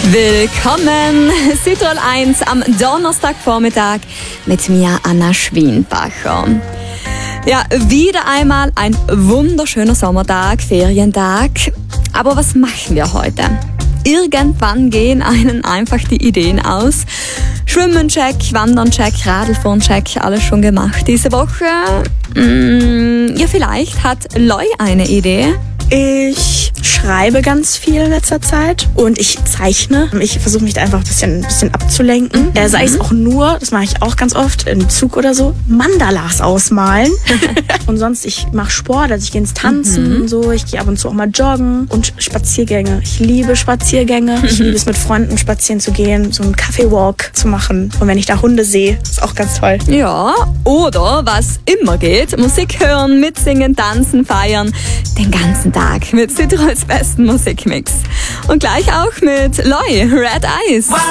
Willkommen, Südtirol 1 am Donnerstagvormittag mit mir, Anna Schwienbacher. Ja, wieder einmal ein wunderschöner Sommertag, Ferientag. Aber was machen wir heute? Irgendwann gehen einem einfach die Ideen aus. Schwimmen-Check, Wandern-Check, Radlfahren-Check, alles schon gemacht diese Woche. Ja, vielleicht hat Loi eine Idee. Ich schreibe ganz viel in letzter Zeit und ich zeichne. Ich versuche mich da einfach ein bisschen abzulenken. Sei es auch nur, das mache ich auch ganz oft, im Zug oder so, Mandalas ausmalen. Und sonst, ich mache Sport, also ich gehe ins Tanzen und so. Ich gehe ab und zu auch mal joggen und Spaziergänge. Ich liebe Spaziergänge. Ich liebe es, mit Freunden spazieren zu gehen, so einen Kaffee-Walk zu machen. Und wenn ich da Hunde sehe, ist auch ganz toll. Ja, oder was immer geht, Musik hören, mitsingen, tanzen, feiern, den ganzen Tag mit Südtirols besten Musikmix. Und gleich auch mit Loi, Red Eyes.